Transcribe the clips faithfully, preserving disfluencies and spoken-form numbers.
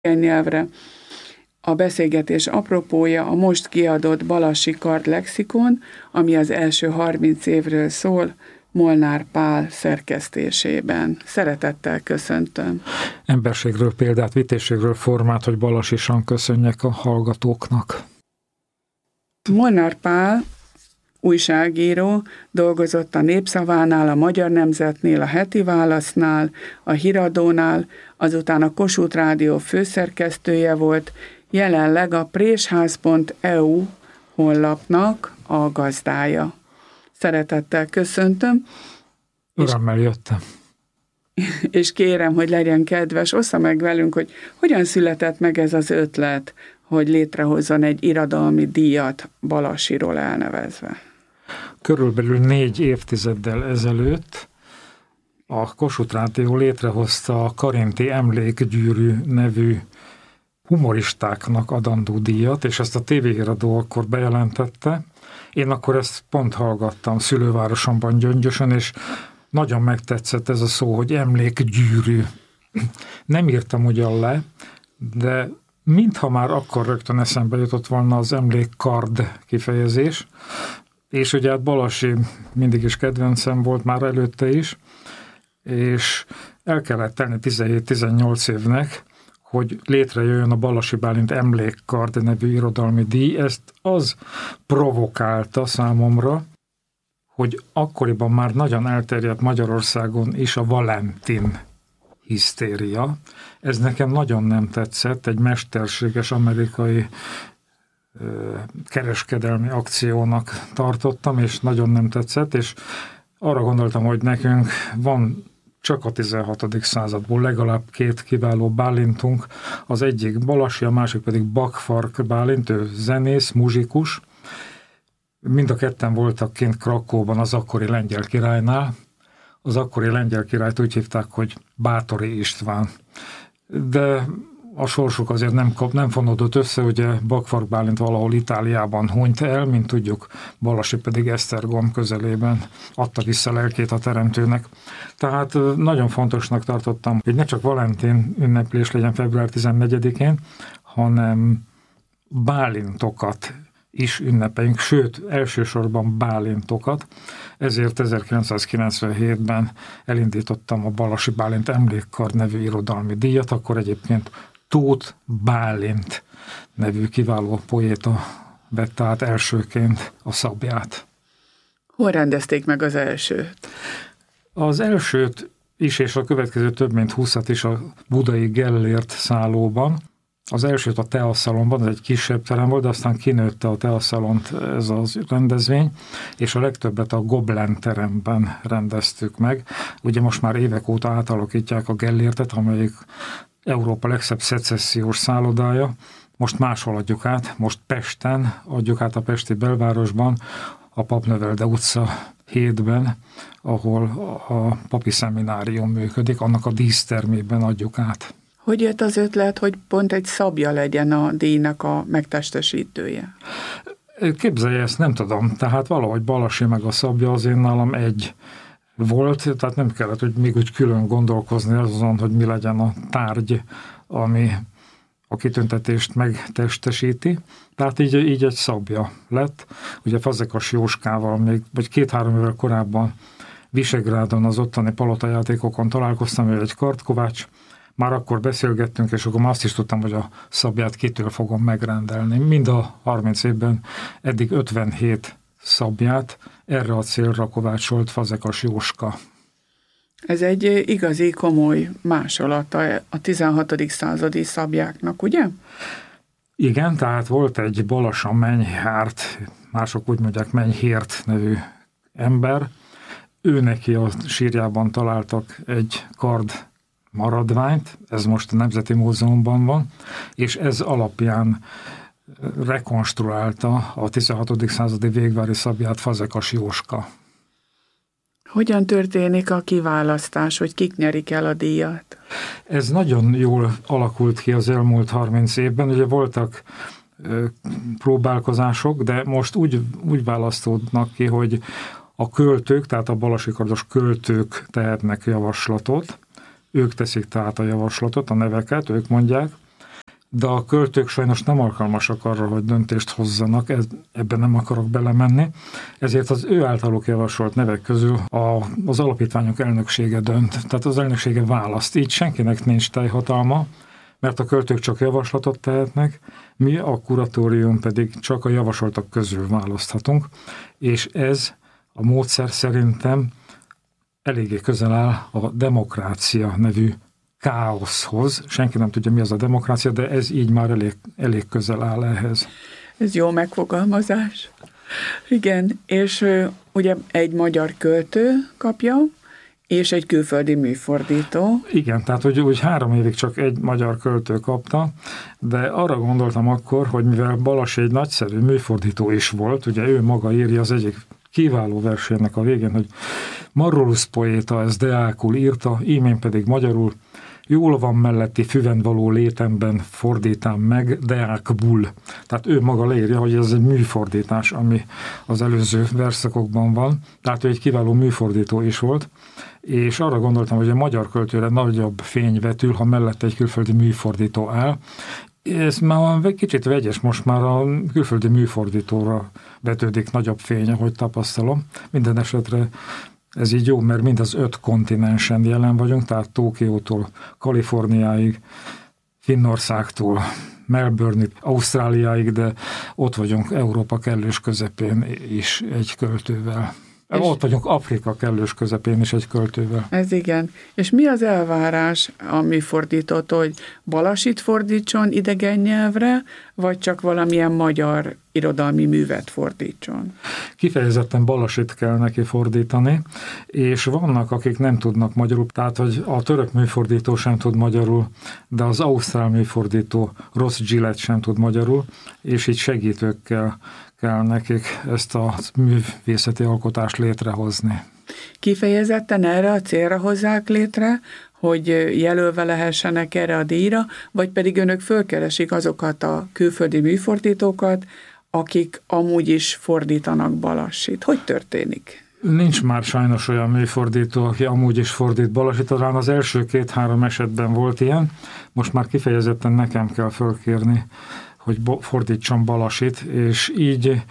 nyelvre. A beszélgetés apropója a most kiadott Balassi Kard lexikon, ami az első harminc évről szól, Molnár Pál szerkesztésében. Szeretettel köszöntöm. Emberségről példát, vitézségről formát, hogy balasisan köszönjek a hallgatóknak. Molnár Pál újságíró, dolgozott a Népszavánál, a Magyar Nemzetnél, a Heti Válasznál, a Híradónál, azután a Kossuth Rádió főszerkesztője volt, jelenleg a présház pont e u honlapnak a gazdája. Szeretettel köszöntöm. Örömmel jöttem. És kérem, hogy legyen kedves, ossza meg velünk, hogy hogyan született meg ez az ötlet, hogy létrehozzon egy irodalmi díjat Balasiról elnevezve. Körülbelül négy évtizeddel ezelőtt a Kossuth Rádió létrehozta a Karinti Emlékgyűrű nevű humoristáknak adandó díjat, és ezt a tévéhíradó akkor bejelentette. Én akkor ezt pont hallgattam szülővárosomban, Gyöngyösön, és nagyon megtetszett ez a szó, hogy emlékgyűrű. Nem írtam ugyan le, de mintha már akkor rögtön eszembe jutott volna az emlékkard kifejezés, és ugye hát Balasi mindig is kedvencem volt, már előtte is, és el kellett tenni tizenhét-tizennyolc évnek, hogy létrejöjjön a Balasi Bálint Emlékkard nevű irodalmi díj. Ezt az provokálta számomra, hogy akkoriban már nagyon elterjedt Magyarországon is a Valentin hisztéria. Ez nekem nagyon nem tetszett, egy mesterséges amerikai ö, kereskedelmi akciónak tartottam, és nagyon nem tetszett, és arra gondoltam, hogy nekünk van csak a tizenhatodik századból legalább két kiváló Bálintunk, az egyik Balasi, a másik pedig Bakfark Bálint, ő zenész, muzsikus. Mind a ketten voltak kint Krakóban az akkori lengyel királynál. Az akkori lengyel királyt úgy hívták, hogy Báthori István. De a sorsuk azért nem, nem fonódott össze, ugye Bakfark Bálint valahol Itáliában hunyt el, mint tudjuk, Balasi pedig Esztergom közelében adta vissza lelkét a teremtőnek. Tehát nagyon fontosnak tartottam, hogy ne csak Valentin ünneplés legyen február tizennegyedikén, hanem Bálintokat is ünnepeljünk, sőt, elsősorban Bálintokat. Ezért ezerkilencszázkilencvenhétben elindítottam a Balasi Bálint Emlékkard nevű irodalmi díjat, akkor egyébként Tóth Bálint nevű kiváló poéta vette át elsőként a szabját. Hol rendezték meg az elsőt? Az elsőt is, és a következő több mint húszat is a budai Gellért szállóban. Az elsőt a Teaszalonban, ez egy kisebb terem volt, de aztán kinőtte a Teaszalont ez az rendezvény, és a legtöbbet a Goblen teremben rendeztük meg. Ugye most már évek óta átalakítják a Gellértet, amelyik Európa legszebb szecessziós szállodája. Most máshol adjuk át, most Pesten adjuk át, a pesti belvárosban, a Papnövelde utca hétben, ahol a papi szeminárium működik, annak a dísztermében adjuk át. Hogy jött az ötlet, hogy pont egy szabja legyen a díjnak a megtestesítője? Képzelje, ezt nem tudom. Tehát valahogy Balasi meg a szabja az én nálam egy volt, tehát nem kellett, hogy még úgy külön gondolkozni azon, hogy mi legyen a tárgy, ami a kitüntetést megtestesíti. Tehát így, így egy szabja lett. Ugye Fazekas Jóskával még, vagy két-három évvel korábban Visegrádon az ottani palotajátékokon találkoztam, ő egy kardkovács. Már akkor beszélgettünk, és akkor azt is tudtam, hogy a szabját kitől fogom megrendelni. Mind a harminc évben eddig ötvenhét szabját erre a célra kovácsolt Fazekas Jóska. Ez egy igazi komoly másolata a tizenhatodik századi szabjáknak, ugye? Igen, tehát volt egy Balassa Menyhárt, mások úgy mondják Menyhért nevű ember. Ő neki a sírjában találtak egy kard maradványt, ez most a Nemzeti Múzeumban van, és ez alapján rekonstruálta a tizenhatodik századi végvári szabját Fazekas Jóska. Hogyan történik a kiválasztás, hogy kik nyerik el a díjat? Ez nagyon jól alakult ki az elmúlt harminc évben. Ugye voltak ö, próbálkozások, de most úgy, úgy választódnak ki, hogy a költők, tehát a balasikardos költők tehetnek javaslatot, ők teszik tehát a javaslatot, a neveket, ők mondják, de a költők sajnos nem alkalmasak arra, hogy döntést hozzanak, ez, ebben nem akarok belemenni, ezért az ő általuk javasolt nevek közül a, az alapítványok elnöksége dönt, tehát az elnöksége választ, így senkinek nincs teljhatalma, mert a költők csak javaslatot tehetnek, mi a kuratórium pedig csak a javasoltak közül választhatunk, és ez a módszer szerintem eléggé közel áll a demokrácia nevű káoszhoz. Senki nem tudja, mi az a demokrácia, de ez így már elég, elég közel áll ehhez. Ez jó megfogalmazás. Igen, és ugye egy magyar költő kapja, és egy külföldi műfordító. Igen, tehát hogy úgy három évig csak egy magyar költő kapta, de arra gondoltam akkor, hogy mivel Balassi egy nagyszerű műfordító is volt, ugye ő maga írja az egyik kiváló versének a végén, hogy Marrolus poéta ez deákul írta, ímén pedig magyarul, jól van melletti füven való létemben fordítám meg deákbul. Tehát ő maga leírja, hogy ez egy műfordítás, ami az előző verszakokban van. Tehát ő egy kiváló műfordító is volt, és arra gondoltam, hogy a magyar költőre nagyobb fény vetül, ha mellette egy külföldi műfordító áll. Ez már kicsit vegyes, most már a külföldi műfordítóra vetődik nagyobb fény, ahogy tapasztalom. Minden esetre ez így jó, mert mind az öt kontinensen jelen vagyunk, tehát Tokiótól Kaliforniáig, Finnországtól Melbourne-ig, Ausztráliáig, de ott vagyunk Európa kellős közepén is egy költővel. És ott vagyunk Afrika kellős közepén is egy költővel. Ez igen. És mi az elvárás a műfordítótól, hogy Balassit fordítson idegen nyelvre, vagy csak valamilyen magyar irodalmi művet fordítson? Kifejezetten Balassit kell neki fordítani, és vannak, akik nem tudnak magyarul, tehát hogy a török műfordító sem tud magyarul, de az ausztrál műfordító Ross Gillett sem tud magyarul, és így segítőkkel kell nekik ezt a művészeti alkotást létrehozni. Kifejezetten erre a célra hozzák létre, hogy jelölve lehessenek erre a díjra, vagy pedig önök fölkeresik azokat a külföldi műfordítókat, akik amúgy is fordítanak Balassit. Hogy történik? Nincs már sajnos olyan műfordító, aki amúgy is fordít Balassit, talán az első két-három esetben volt ilyen, most már kifejezetten nekem kell fölkérni, hogy fordítsam Balassit, és így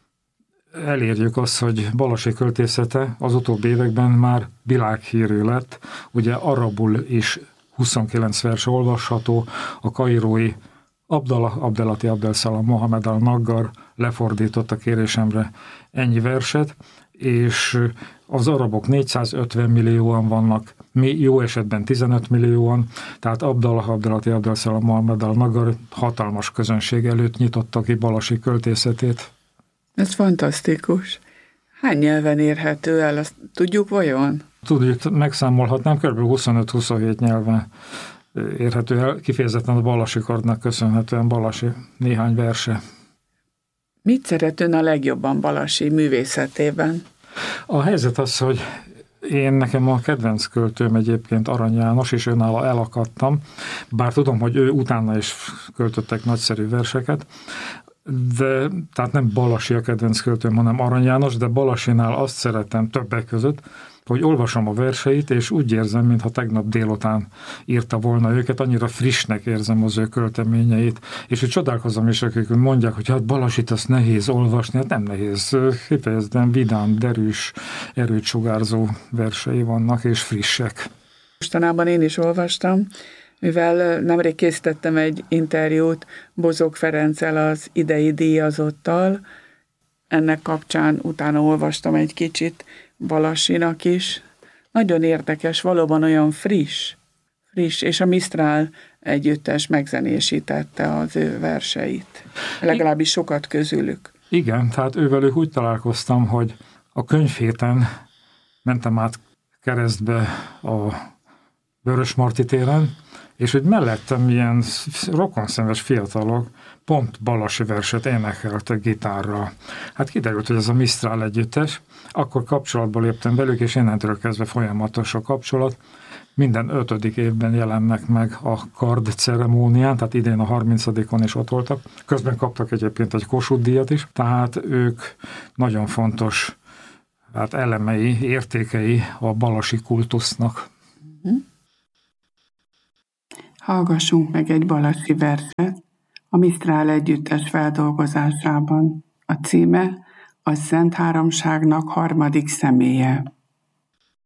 elérjük azt, hogy Balassi költészete az utóbbi években már világhírű lett. Ugye arabul is huszonkilenc vers olvasható, a kairói Abdallah Abdelati Abdelszalam Mohamed al-Naggar lefordította kérésemre ennyi verset, és az arabok négyszázötven millióan vannak, mi jó esetben tizenöt millióan, tehát Abdallah Abdelati Abdelszalam Mohamed al-Naggar hatalmas közönség előtt nyitotta ki Balassi költészetét. Ez fantasztikus. Hány nyelven érhető el, azt tudjuk vajon? Tudjuk, megszámolhatnám, kb. huszonöt-huszonhét nyelven érhető el, kifejezetten a Balassi kardnak köszönhetően Balassi néhány verse. Mit szeret ön a legjobban Balassi művészetében? A helyzet az, hogy én nekem a kedvenc költőm egyébként Arany János, és önálló elakadtam, bár tudom, hogy ő utána is költöttek nagyszerű verseket, de tehát nem Balassi a kedvenc költőm, hanem Arany János, de Balassinál azt szeretem többek között, hogy olvasom a verseit, és úgy érzem, mintha tegnap délután írta volna őket, annyira frissnek érzem az ő költeményeit, és hogy csodálkozom is, akik mondják, hogy hát Balassit azt nehéz olvasni, hát nem nehéz, kifejezetten vidám, derűs, erőt sugárzó versei vannak, és frissek. Mostanában én is olvastam, mivel nemrég készítettem egy interjút Bozók Ferenccel, az idei díjazottal, ennek kapcsán utána olvastam egy kicsit Balassinak is. Nagyon érdekes, valóban olyan friss, friss, és a Mistral együttes megzenésítette az ő verseit. Legalábbis sokat közülük. Igen, tehát ővelük úgy találkoztam, hogy a könyvhéten mentem át keresztbe a Vörösmarty téren, és hogy mellettem ilyen rokonszenves fiatalok pont Balassi verset énekeltek gitárral. Hát kiderült, hogy ez a Mistral együttes, akkor kapcsolatba léptem velük, és innentől kezdve folyamatos a kapcsolat. Minden ötödik évben jelennek meg a kard ceremónián, tehát idén a harmincadikon is ott voltak. Közben kaptak egyébként egy Kossuth díjat is, tehát ők nagyon fontos hát elemei, értékei a Balassi kultusznak. Hallgassunk meg egy balassi verset a Misztrál együttes feldolgozásában. A címe a Szent Háromságnak harmadik személye.